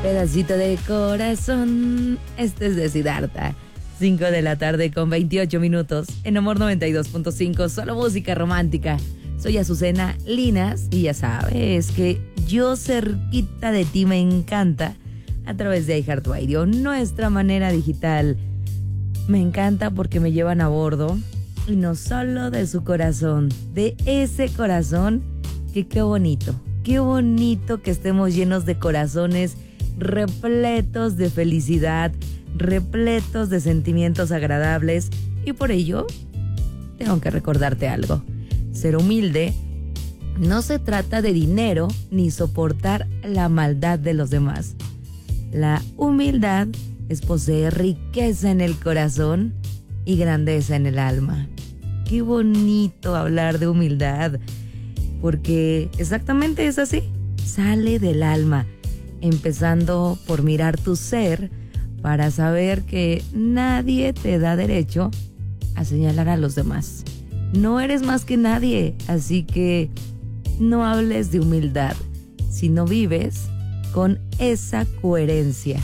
Pedacito de corazón. Este es de Siddhartha. 5 de la tarde con 28 minutos. En Amor 92.5, solo música romántica. Soy Azucena Linas y ya sabes que yo cerquita de ti me encanta a través de iHeartRadio, nuestra manera digital. Me encanta porque me llevan a bordo y no solo de su corazón, de ese corazón que qué bonito que estemos llenos de corazones repletos de felicidad, repletos de sentimientos agradables, y por ello tengo que recordarte algo. Ser humilde no se trata de dinero ni soportar la maldad de los demás. La humildad es poseer riqueza en el corazón y grandeza en el alma. Qué bonito hablar de humildad, porque exactamente es así, sale del alma, empezando por mirar tu ser para saber que nadie te da derecho a señalar a los demás. No eres más que nadie, así que no hables de humildad si no vives con esa coherencia.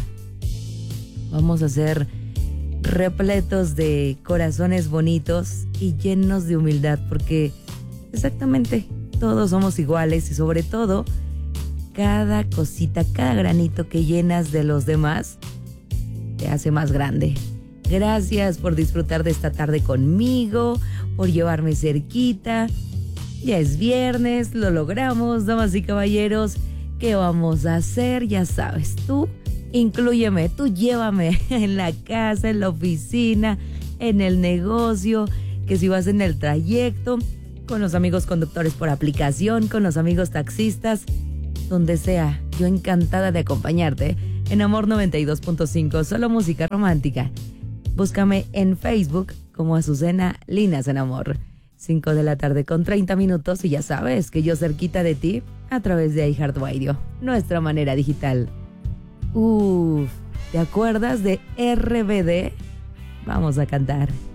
Vamos a ser repletos de corazones bonitos y llenos de humildad, porque exactamente todos somos iguales y sobre todo cada cosita, cada granito que llenas de los demás te hace más grande. Gracias por disfrutar de esta tarde conmigo, por llevarme cerquita. Ya es viernes, lo logramos, damas y caballeros. ¿Qué vamos a hacer? Ya sabes, tú inclúyeme, tú llévame en la casa, en la oficina, en el negocio, que si vas en el trayecto, con los amigos conductores por aplicación, con los amigos taxistas, donde sea, yo encantada de acompañarte en Amor 92.5, solo música romántica. Búscame en Facebook como Azucena Linas en Amor. 5 de la tarde con 30 minutos y ya sabes que yo cerquita de ti a través de iHeartRadio, nuestra manera digital. ¿Te acuerdas de RBD? Vamos a cantar.